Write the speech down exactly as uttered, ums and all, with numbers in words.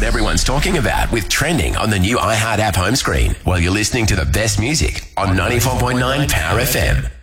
everyone's talking about with trending on the new iHeart app home screen while you're listening to the best music on ninety-four point nine Power F M.